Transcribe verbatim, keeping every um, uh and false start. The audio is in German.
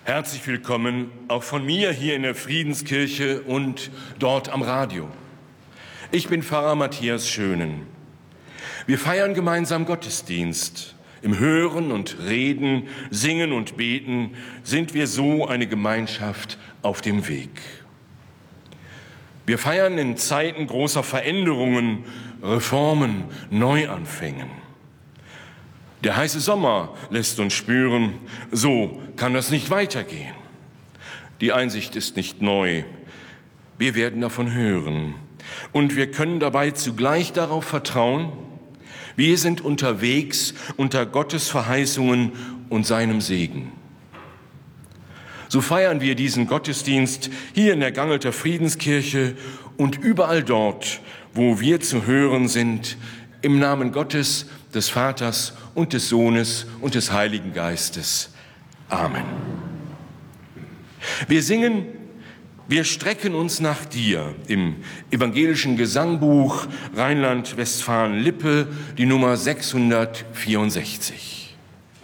Herzlich willkommen auch von mir hier in der Friedenskirche und dort am Radio. Ich bin Pfarrer Matthias Schönen. Wir feiern gemeinsam Gottesdienst. Im Hören und Reden, Singen und Beten sind wir so eine Gemeinschaft auf dem Weg. Wir feiern in Zeiten großer Veränderungen, Reformen, Neuanfängen. Der heiße Sommer lässt uns spüren, so kann das nicht weitergehen. Die Einsicht ist nicht neu. Wir werden davon hören. Und wir können dabei zugleich darauf vertrauen, wir sind unterwegs unter Gottes Verheißungen und seinem Segen. So feiern wir diesen Gottesdienst hier in der Gangelter Friedenskirche und überall dort, wo wir zu hören sind, im Namen Gottes, des Vaters und des Sohnes und des Heiligen Geistes. Amen. Wir singen, wir strecken uns nach dir im evangelischen Gesangbuch Rheinland-Westfalen-Lippe, die Nummer sechshundertvierundsechzig.